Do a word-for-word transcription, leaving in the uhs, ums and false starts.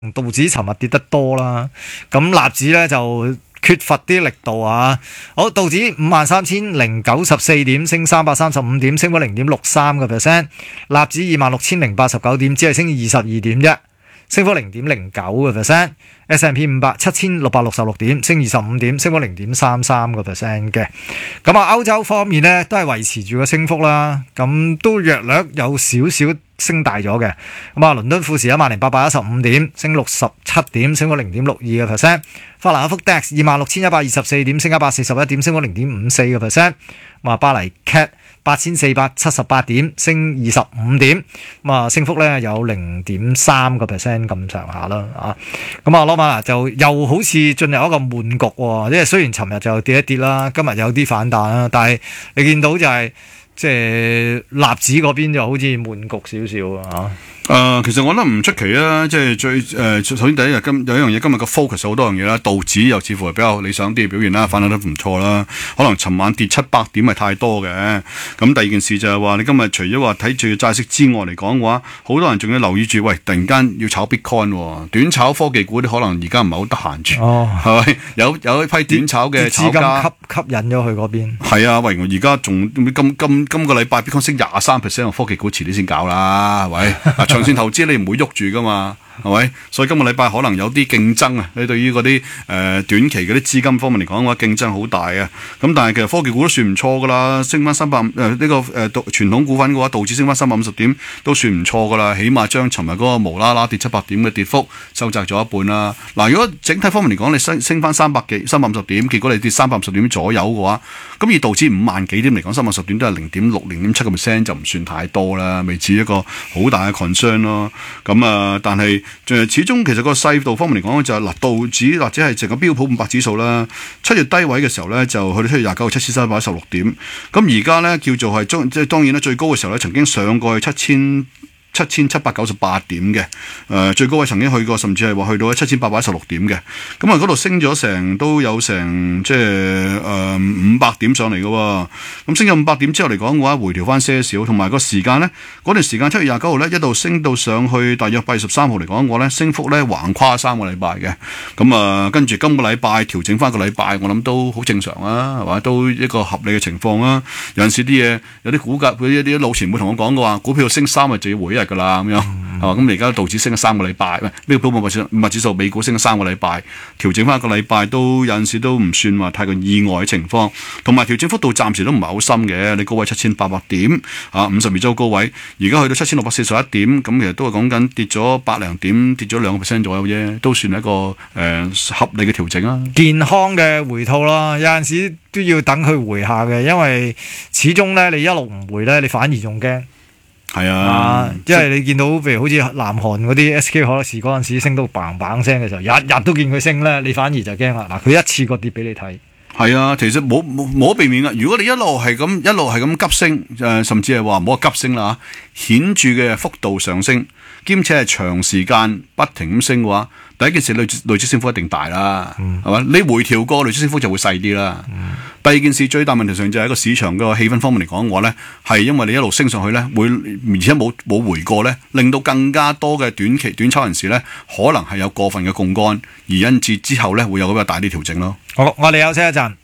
道指尋日跌得多啦，咁納指咧就缺乏啲力度啊。好，道指五萬三千零九十四點，升三百三十五點，升咗零點六三個 percent。納指二萬六千零八十九點，只係升二十二點啫，升幅零點零九個 percent。S and P 五百七千六百六十六點，升二十五點，升咗零點三三個 percent 嘅。咁啊，歐洲方面咧都係維持住個升幅啦，咁都約略有少少升大咗嘅。咁啊，倫敦富時一萬零八百一十五點，升六十七點，升咗零點六二個 percent。法蘭克福 D A X 二萬六千一百二十四點，升一百四十一點，升咗零點五四個 percent。咁啊，巴黎 C A T 八千四百七十八點，升二十五點，咁啊，升幅咧有零點三個 percent 咁上下啦，啊，咁啊，羅馬就又好似進入一個悶局喎，即係雖然尋日就跌一跌啦，今日有啲反彈啦，但係你見到就係、是、即係納指嗰邊就好似悶局少少啊。 誒、呃，其實我覺得唔出奇啊！即係最誒、呃，首先第一日今有一樣嘢，今日個 focus 好多樣嘢啦。道指又似乎係比較理想啲嘅表現啦，反彈得唔錯啦。可能尋晚跌七百點係太多嘅。咁第二件事就係話，你今日除咗話睇住債息之外嚟講嘅話，好多人仲要留意住，喂，突然間要炒 Bitcoin，短炒科技股啲可能而家唔係好得閒住，係咪、哦？有有一批短炒嘅炒家資金吸吸引咗去嗰邊。 係啊，喂！而家仲今今今個禮拜 Bitcoin 升廿三 percent， 科技股遲啲先搞啦，係咪？長線投資你唔會喐住噶嘛，係咪？所以今個禮拜可能有啲競爭啊！你對於嗰啲誒短期嗰啲資金方面嚟講嘅話，競爭好大啊！咁但係其實科技股都算唔錯噶啦，升翻三百誒呢個誒傳統股份嘅話，道指升翻三百五十點都算唔錯噶啦，起碼將尋日嗰個無啦啦跌七百點嘅跌幅收窄咗一半啦。嗱，如果整體方面嚟講，你升升翻三百幾三百五十點，結果你跌三百五十點左右嘅話，咁以道指五萬幾點嚟講，三百五十點都係零點六、零點七個 percent 就唔算太多啦，未至於一個好大嘅 concern 咯。咁啊，但係始終其實個細度方面嚟講就係、是、嗱，道指或者係成個標普五百指數啦，七月低位嘅時候咧就去到七月廿九號七千三百一十六點，咁而家咧叫做係中即係當然啦，最高嘅時候咧曾經上過去七千。七千七百九十八點嘅，誒、呃、最高位曾經去過，甚至係話去到七千八百一十六點嘅，咁啊嗰度升咗成都有成即係誒五百點上嚟嘅喎，咁升咗五百點之後嚟講嘅話，回調翻些少，同埋個時間咧，嗰段時間七月廿九號咧一度升到上去大約八月十三號嚟講嘅話咧，升幅咧橫跨三個禮拜嘅，咁啊跟住今個禮拜調整翻個禮拜，我諗都好正常啊，係嘛，都一個合理嘅情況啊。有陣時啲嘢有啲股價，佢啲啲老前輩同我講嘅話，股票升三日就要回一日噶啦，咁樣係嘛？咁你而家道指升咗三個禮拜，呢個標普五百指數美股升咗三個禮拜，調整翻一個禮拜都有陣時都唔算話太過意外嘅情況，同埋調整幅度暫時都唔係好深嘅。你高位七千八百點啊，五十二周高位，而家去到七千六百四十一點，咁其實都係講緊跌咗百零點，跌咗兩個 percent 左右啫，都算係一個誒、呃、合理嘅調整啊。 健康嘅回吐啦，有陣時都要等佢回下嘅，因為始終咧你一路唔回咧，你反而仲驚。 係啊， 啊，因為你見到譬如好似南韓嗰啲 S K 可士嗰陣時升到嘭嘭聲嘅時候，日日都見佢升咧，你反而就驚啦。嗱，佢一次過跌俾你睇。 係啊，其實冇冇冇避免噶。如果你一路係咁一路係咁急升，誒、呃，甚至係話唔好話急升啦，顯著嘅幅度上升，兼且係長時間不停咁升嘅話，第一件事累累積升幅一定大啦，係嘛、嗯？你回調過累積升幅就會細啲啦。嗯、第二件事最大問題上就係一個市場個氣氛方面嚟講嘅話咧，係因為你一路升上去咧，會而且冇冇回過咧，令到更加多嘅短期短炒人士咧，可能係有過分嘅槓桿，而因此之後咧會有比較大啲調整咯。 好，我哋休息一陣。